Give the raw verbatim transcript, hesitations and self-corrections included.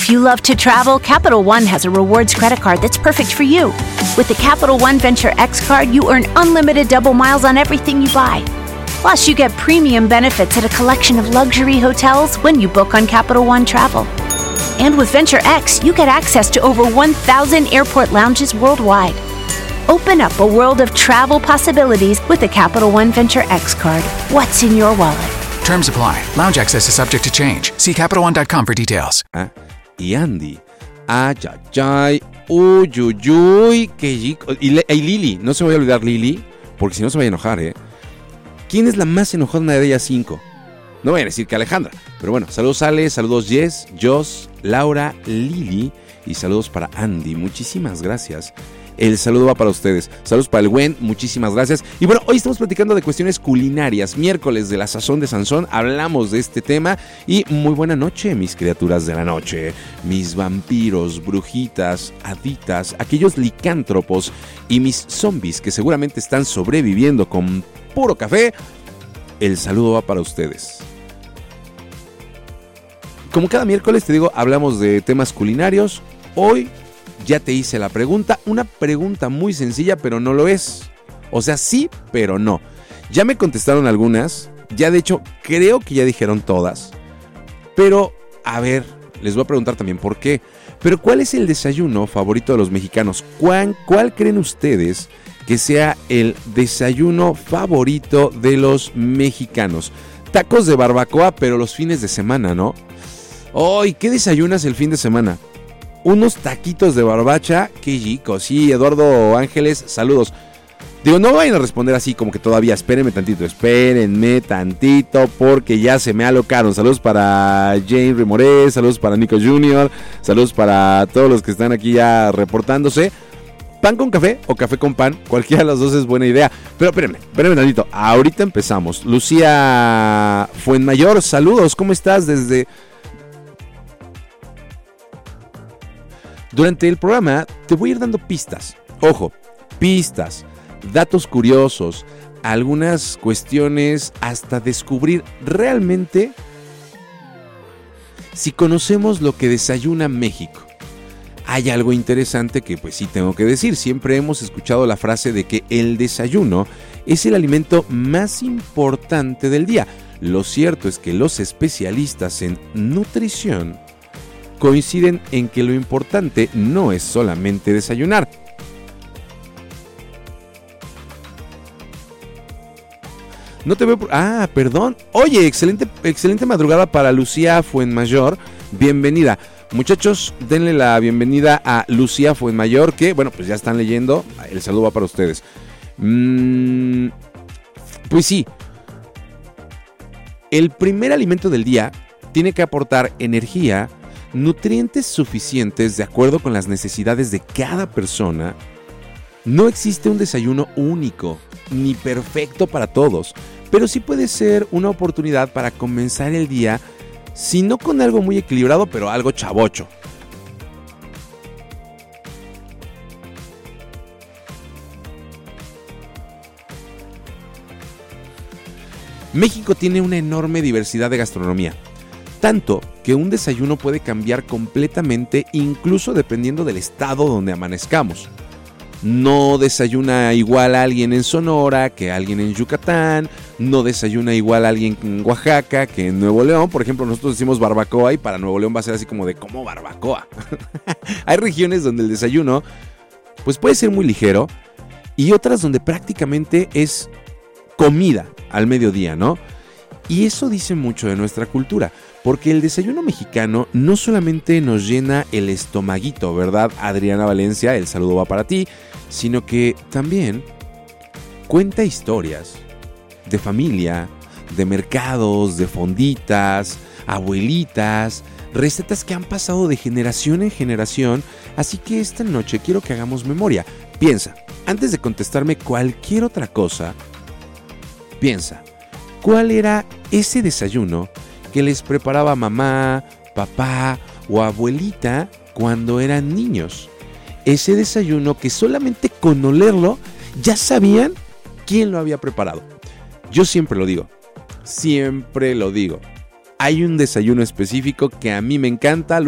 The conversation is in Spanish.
If you love to travel, Capital One has a rewards credit card that's perfect for you. With the Capital One Venture X card, you earn unlimited double miles on everything you buy. Plus, you get premium benefits at a collection of luxury hotels when you book on Capital One Travel. And with Venture X, you get access to over one thousand airport lounges worldwide. Open up a world of travel possibilities with the Capital One Venture X card. What's in your wallet? Terms apply. Lounge access is subject to change. See Capital One dot com for details. Ah, y Andy. Ay, ay, ay. Uy, uy, uy. Qué rico. Y, Le- y Lili. No se me voy a olvidar Lili, porque si no se va a enojar, ¿eh? ¿Quién es la más enojona de ellas cinco? No voy a decir que Alejandra. Pero bueno, saludos Ale, saludos Jess, Joss, Laura, Lili. Y saludos para Andy. Muchísimas gracias. El saludo va para ustedes. Saludos para el Gwen, muchísimas gracias. Y bueno, hoy estamos platicando de cuestiones culinarias. Miércoles de la Sazón de Sansón, hablamos de este tema. Y muy buena noche, mis criaturas de la noche. Mis vampiros, brujitas, haditas, aquellos licántropos y mis zombies que seguramente están sobreviviendo con puro café. El saludo va para ustedes. Como cada miércoles te digo, hablamos de temas culinarios. Hoy ya te hice la pregunta, una pregunta muy sencilla, pero no lo es. O sea, sí, pero no. Ya me contestaron algunas, ya de hecho creo que ya dijeron todas. Pero, a ver, les voy a preguntar también por qué. Pero ¿cuál es el desayuno favorito de los mexicanos? ¿Cuál, cuál creen ustedes que sea el desayuno favorito de los mexicanos? Tacos de barbacoa, pero los fines de semana, ¿no? ¡Ay! ¿Qué desayunas el fin de semana? Unos taquitos de barbacha, qué rico. Sí, Eduardo Ángeles, saludos. Digo, no vayan a responder así como que todavía, espérenme tantito, espérenme tantito porque ya se me alocaron. Saludos para Jane Remoré, saludos para Nico junior, saludos para todos los que están aquí ya reportándose. ¿Pan con café o café con pan? Cualquiera de las dos es buena idea. Pero espérenme, espérenme tantito, ahorita empezamos. Lucía Fuenmayor, saludos, ¿cómo estás desde...? Durante el programa te voy a ir dando pistas, ojo, pistas, datos curiosos, algunas cuestiones hasta descubrir realmente si conocemos lo que desayuna México. Hay algo interesante que pues sí tengo que decir, siempre hemos escuchado la frase de que el desayuno es el alimento más importante del día. Lo cierto es que los especialistas en nutrición coinciden en que lo importante no es solamente desayunar. No te veo por... Ah, perdón. Oye, excelente, excelente madrugada para Lucía Fuenmayor. Bienvenida. Muchachos, denle la bienvenida a Lucía Fuenmayor, que, bueno, pues ya están leyendo. El saludo va para ustedes. Mm, pues sí. El primer alimento del día tiene que aportar energía, nutrientes suficientes de acuerdo con las necesidades de cada persona. No existe un desayuno único ni perfecto para todos, pero sí puede ser una oportunidad para comenzar el día, si no con algo muy equilibrado, pero algo chavocho. México tiene una enorme diversidad de gastronomía. Tanto que un desayuno puede cambiar completamente incluso dependiendo del estado donde amanezcamos. No desayuna igual a alguien en Sonora que a alguien en Yucatán, no desayuna igual a alguien en Oaxaca que en Nuevo León. Por ejemplo, nosotros decimos barbacoa y para Nuevo León va a ser así como de ¿cómo barbacoa? Hay regiones donde el desayuno pues puede ser muy ligero y otras donde prácticamente es comida al mediodía, ¿no? Y eso dice mucho de nuestra cultura, porque el desayuno mexicano no solamente nos llena el estomaguito, ¿verdad, Adriana Valencia? El saludo va para ti, sino que también cuenta historias de familia, de mercados, de fonditas, abuelitas, recetas que han pasado de generación en generación. Así que esta noche quiero que hagamos memoria. Piensa, antes de contestarme cualquier otra cosa, piensa, ¿cuál era ese desayuno que les preparaba mamá, papá o abuelita cuando eran niños? Ese desayuno que solamente con olerlo ya sabían quién lo había preparado. Yo siempre lo digo, siempre lo digo. Hay un desayuno específico que a mí me encanta.